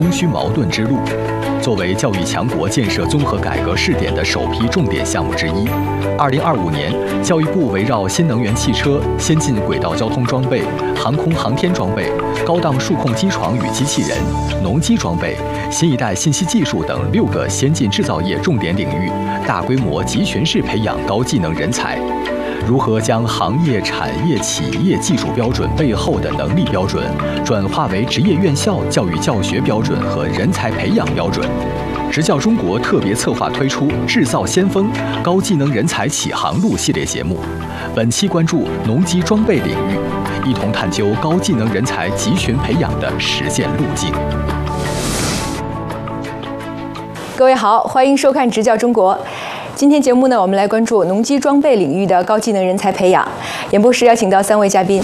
供需矛盾之路。作为教育强国建设综合改革试点的首批重点项目之一，2025年，教育部围绕新能源汽车、先进轨道交通装备、航空航天装备、高档数控机床与机器人、农机装备、新一代信息技术等6个先进制造业重点领域，大规模集群式培养高技能人才。如何将行业、产业、企业技术标准背后的能力标准，转化为职业院校教育教学标准和人才培养标准？职教中国特别策划推出“制造先锋”高技能人才启航路系列节目，本期关注农机装备领域，一同探究高技能人才集群培养的实践路径。 各位好，欢迎收看《职教中国》。今天节目呢，我们来关注农机装备领域的高技能人才培养。演播室邀请到3位嘉宾。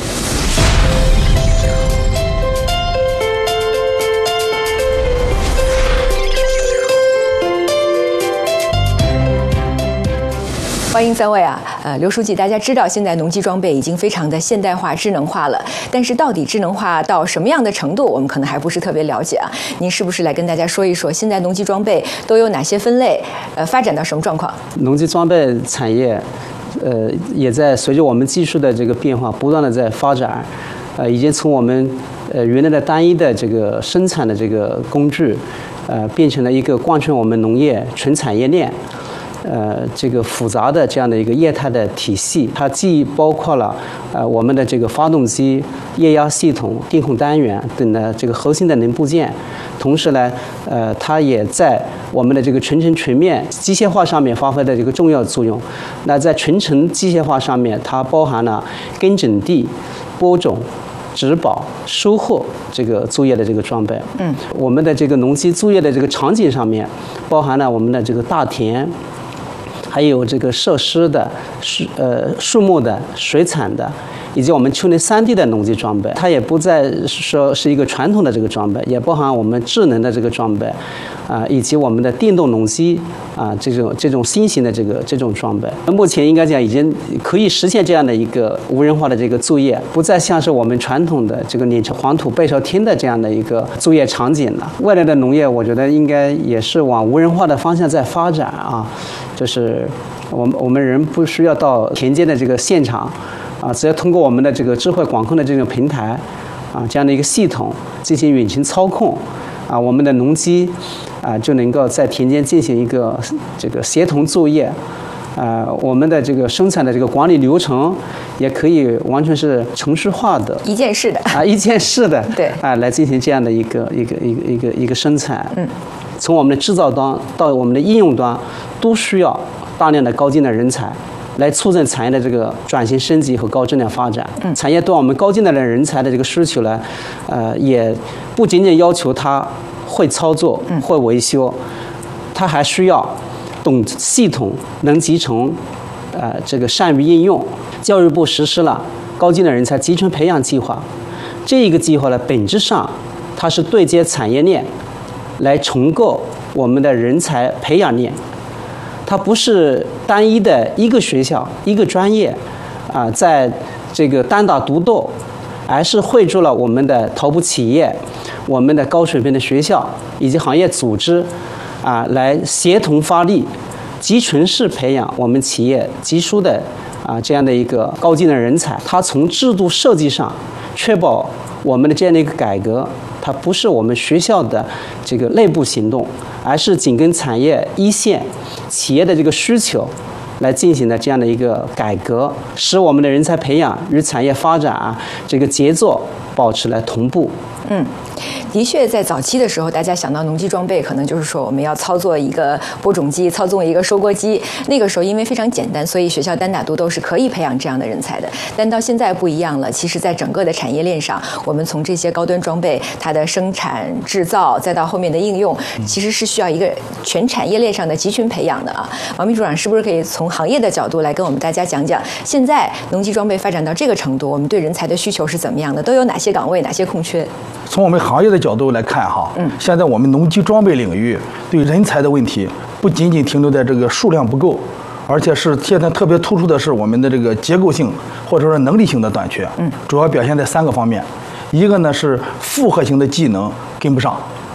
欢迎3位啊！刘书记，大家知道现在农机装备已经非常的现代化、智能化了，但是到底智能化到什么样的程度，我们可能还不是特别了解啊。您是不是来跟大家说一说，现在农机装备都有哪些分类？发展到什么状况？ 农机装备产业，也在随着我们技术的这个变化，不断的在发展，已经从我们原来的单一的这个生产的这个工具，变成了一个贯穿我们农业全产业链。这个复杂的这样的一个业态的体系，它既包括了我们的这个发动机、液压系统、电控单元等的这个核心的零部件，同时呢，它也在我们的这个全程全面机械化上面发挥的这个重要作用。那在全程机械化上面，它包含了耕整地、播种、植保、收获这个作业的这个装备。我们的这个农机作业的这个场景上面，包含了我们的这个大田。还有这个设施的、树木的、水产的，以及我们丘陵3D 的农机装备，它也不再说是一个传统的这个装备，也包含我们智能的这个装备，以及我们的电动农机这种新型的这种装备。目前应该讲已经可以实现这样的一个无人化的这个作业，不再像是我们传统的这个碾成黄土背朝天的这样的一个作业场景了。未来的农业，我觉得应该也是往无人化的方向在发展啊。就是我们人不需要到田间的这个现场，只要通过我们的这个智慧管控的这种平台，这样的一个系统进行远程操控，我们的农机就能够在田间进行一个这个协同作业，我们的这个生产的这个管理流程也可以完全是程序化的， 一件式的一件式的， 对， 来进行这样的一个生产。从我们的制造端到我们的应用端，都需要大量的高技能人才，来促进产业的这个转型升级和高质量发展。产业对我们高技能的人才的这个需求呢，也不仅仅要求他会操作、会维修，他还需要懂系统、能集成，这个善于应用。教育部实施了高技能人才集群培养计划，这一个计划呢，本质上它是对接产业链，来重构我们的人才培养链。它不是单一的一个学校、一个专业，在这个单打独斗，而是汇聚了我们的头部企业、我们的高水平的学校以及行业组织，来协同发力，集群式培养我们企业急需的这样的一个高技能人才。它从制度设计上确保我们的这样的一个改革，它不是我们学校的这个内部行动，而是紧跟产业一线企业的这个需求来进行的这样的一个改革，使我们的人才培养与产业发展这个节奏保持了同步。 的确，在早期的时候，大家想到农机装备，可能就是说我们要操作一个播种机，操纵一个收割机。那个时候因为非常简单，所以学校单打独斗是可以培养这样的人才的。但到现在不一样了，其实在整个的产业链上，我们从这些高端装备它的生产制造，再到后面的应用，其实是需要一个全产业链上的集群培养的啊。王秘书长是不是可以从行业的角度来跟我们大家讲讲，现在农机装备发展到这个程度，我们对人才的需求是怎么样的？都有哪些岗位，哪些空缺？ 从我们行业的角度来看现在我们农机装备领域对人才的问题不仅仅停留在这个数量不够，而且是现在特别突出的是我们的这个结构性或者说能力性的短缺。主要表现在3个方面，一个呢是复合型的技能跟不上，